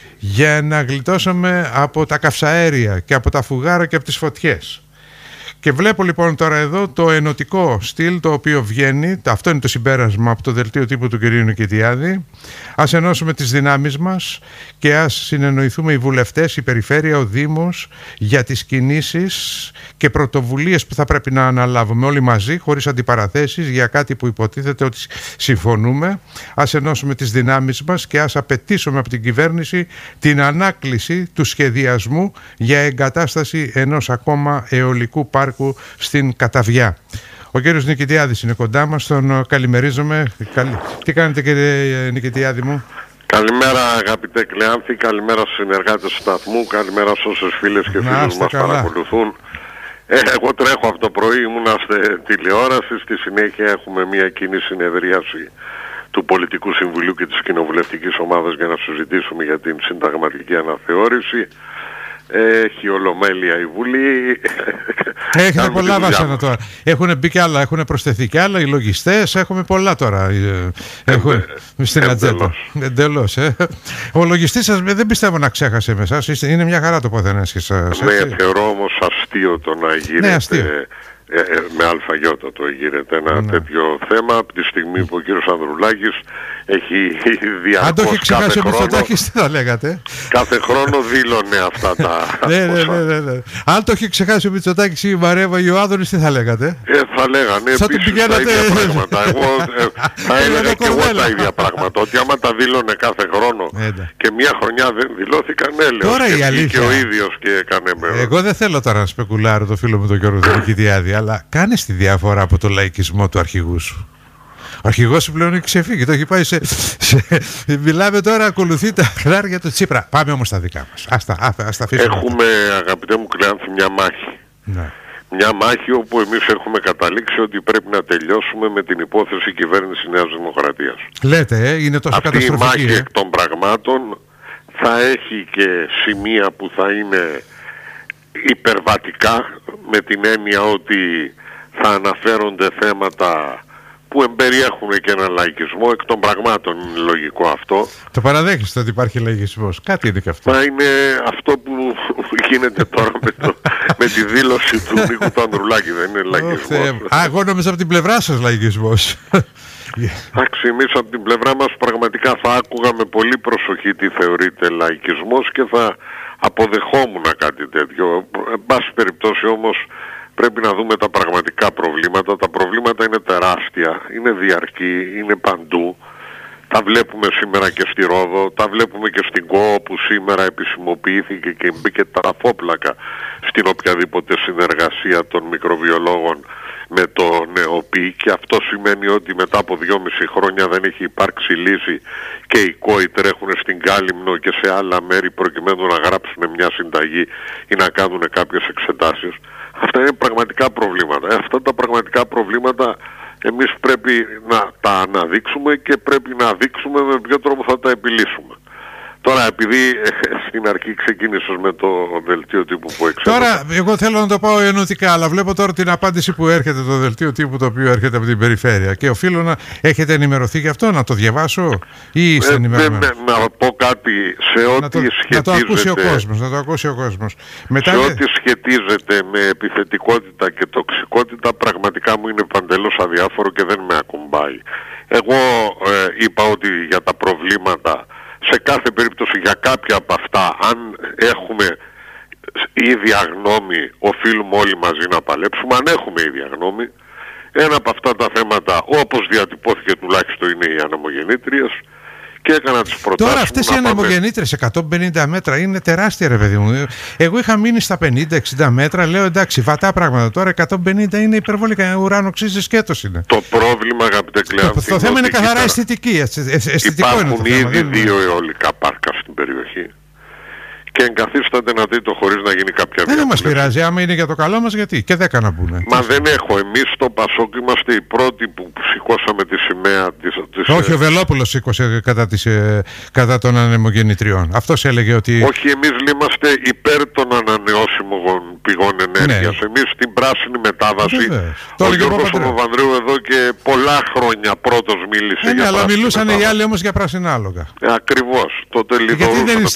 για να γλιτώσουμε από τα καυσαέρια και από τα φουγάρα και από τις φωτιές. Και βλέπω λοιπόν τώρα εδώ το ενωτικό στυλ το οποίο βγαίνει, αυτό είναι το συμπέρασμα από το δελτίο τύπου του κ. Νικητιάδη. Ας ενώσουμε τις δυνάμεις μας και ας συνεννοηθούμε οι βουλευτές, η περιφέρεια, ο Δήμος για τις κινήσεις και πρωτοβουλίες που θα πρέπει να αναλάβουμε όλοι μαζί, χωρίς αντιπαραθέσεις, για κάτι που υποτίθεται ότι συμφωνούμε. Ας ενώσουμε τις δυνάμεις μας και ας απαιτήσουμε από την κυβέρνηση την ανάκληση του σχεδιασμού για εγκατάσταση ενός ακόμα αιωλικού πάρκου στην Καταβιά. Ο κύριος Νικητιάδης είναι κοντά μας, τον καλημερίζομαι. Τι κάνετε κύριε Νικητιάδη μου? Καλημέρα αγαπητέ Κλεάνθη, καλημέρα στους συνεργάτες του σταθμού, καλημέρα σε όσες φίλες και φίλους μας παρακολουθούν. Εγώ τρέχω αυτό το πρωί, ήμουνα στη τηλεόραση, στη συνέχεια έχουμε μια κοινή συνεδρίαση του Πολιτικού Συμβουλίου και της Κοινοβουλευτικής Ομάδας για να συζητήσουμε για την συνταγματική αναθεώρηση. Έχει ολομέλεια η Βουλή. Έχετε πολλά βάσανα τώρα. Έχουν μπει και άλλα, έχουν προσθεθεί και άλλα, οι λογιστές, έχουμε πολλά τώρα στην ατζέντα. Εντελώς. Ο λογιστής σας δεν πιστεύω να ξέχασε με εσάς, είναι μια χαρά το ποδενέσχη σας. Ναι, θεωρώ όμως αστείο το να γύρεται, με αλφαγιώτα το γύρεται ένα τέτοιο θέμα από τη στιγμή που ο κύριος Ανδρουλάκης έχει διαρκώς. Αν το έχει ξεχάσει ο Μητσοτάκης, τι θα λέγατε? Κάθε χρόνο δήλωνε αυτά τα. Ναι. Αν το έχει ξεχάσει ο Μητσοτάκης ή η Μαρέβα ή ο Άδωνης, τι θα λέγατε? Θα λέγανε επίσης τα ίδια πράγματα. Εγώ θα έλεγα και εγώ τα ίδια πράγματα. Ότι άμα τα δήλωνε κάθε χρόνο και μια χρονιά δεν δηλώθηκαν, έλεος. Τώρα η αλήθεια. Και ο ίδιος και έκανε με. Εγώ δεν θέλω τώρα να σπεκουλάρω το φίλο μου τον Γιώργο Νικητιάδη, αλλά κάνεις τη διαφορά από το λαϊκισμό του αρχηγού σου. Ο αρχηγός σου πλέον έχει ξεφύγει, το έχει πάει Μιλάμε τώρα, ακολουθεί τα χνάρια του Τσίπρα. Πάμε όμως στα δικά μας. Ας τα αφήσουμε. Έχουμε, αγαπητέ μου Κλεάνθη, μια μάχη. Ναι. Μια μάχη όπου εμείς έχουμε καταλήξει ότι πρέπει να τελειώσουμε με την υπόθεση κυβέρνηση Νέας Δημοκρατίας. Λέτε, είναι τόσο καταστροφική. Αυτή η μάχη εκ των πραγμάτων θα έχει και σημεία που θα είναι υπερβατικά, με την έννοια ότι θα αναφέρονται θέματα που εμπεριέχουν και έναν λαϊκισμό. Εκ των πραγμάτων είναι λογικό αυτό. Το παραδέχεστε ότι υπάρχει λαϊκισμός? Κάτι είναι και αυτό. Μα είναι αυτό που γίνεται τώρα με τη δήλωση του Νίκου του Ανδρουλάκη. Δεν είναι λαϊκισμός. Εγώ νόμιζα από την πλευρά σας λαϊκισμός. Εντάξει, εμείς από την πλευρά μας πραγματικά θα άκουγα με πολύ προσοχή τι θεωρείται λαϊκισμός και θα αποδεχόμουν κάτι τέτοιο. Εν πάση περιπτώσει όμως πρέπει να δούμε τα πραγματικά προβλήματα. Τα προβλήματα είναι τεράστια, είναι διαρκή, είναι παντού. Τα βλέπουμε σήμερα και στη Ρόδο, τα βλέπουμε και στην ΚΟΟ που σήμερα επισημοποιήθηκε και μπήκε τραφόπλακα στην οποιαδήποτε συνεργασία των μικροβιολόγων με το ΝΕΟΠΗ, και αυτό σημαίνει ότι μετά από 2,5 χρόνια δεν έχει υπάρξει λύση και οι ΚΟΗ τρέχουν στην Κάλυμνο και σε άλλα μέρη προκειμένου να γράψουν μια συνταγή ή να κάνουν κάποιες εξετάσεις. Αυτά είναι πραγματικά προβλήματα. Αυτά τα πραγματικά προβλήματα εμείς πρέπει να τα αναδείξουμε και πρέπει να δείξουμε με ποιο τρόπο θα τα επιλύσουμε. Τώρα, επειδή στην αρχή ξεκίνησες με το δελτίο τύπου που εξέδωσα. Τώρα, εγώ θέλω να το πάω ενωτικά, αλλά βλέπω τώρα την απάντηση που έρχεται, το δελτίο τύπου το οποίο έρχεται από την περιφέρεια. Και οφείλω να έχετε ενημερωθεί γι' αυτό, να το διαβάσω, ή είστε ενημερωμένοι? Να πω κάτι σε ό,τι σχετίζεται. Να το ακούσει ο κόσμος, να το ακούσει ο κόσμος. Σε ό,τι σχετίζεται με επιθετικότητα και τοξικότητα, πραγματικά μου είναι παντελώς αδιάφορο και δεν με ακουμπάει. Εγώ είπα ότι για τα προβλήματα, σε κάθε περίπτωση για κάποια από αυτά, αν έχουμε ίδια γνώμη, οφείλουμε όλοι μαζί να παλέψουμε. Αν έχουμε ίδια γνώμη, ένα από αυτά τα θέματα, όπως διατυπώθηκε τουλάχιστον, είναι οι ανεμογεννήτριες, και έκανα τις προτάσεις. Τώρα αυτές οι ανεμογεννήτριες 150 μέτρα είναι τεράστια, ρε παιδί μου. Εγώ είχα μείνει στα 50-60 μέτρα, λέω εντάξει, βατά πράγματα. Τώρα 150 είναι υπερβολικά, ουράνο ξύζε σκέτος είναι. Το πρόβλημα, αγαπητέ Κλεάνθη, το θέμα είναι καθαρά αισθητική. Υπάρχουν ήδη 2 αιωλικά πάρκα στην περιοχή και εγκαθίσταται να δει το χωρίς να γίνει κάποια διαβούλευση. Δεν μας πειράζει, άμα είναι για το καλό μας, γιατί και 10 να πούνε. Μα δεν έχω. Εμείς στο Πασόκ είμαστε οι πρώτοι που σηκώσαμε τη σημαία της... Όχι, ο Βελόπουλος σήκωσε κατά των ανεμογεννητριών. Αυτός έλεγε ότι... Όχι, εμείς είμαστε υπέρ των ανανεώσιμων πηγών ενέργειας. Εμείς στην πράσινη μετάβαση... Ο Γιώργος Παπανδρέου εδώ και πολλά χρόνια πρώτος μίλησε για αλλά μιλούσαν οι άλλοι όμως για πράσινα άλογα. Ακριβώς. Τότε λιδωρούσαν.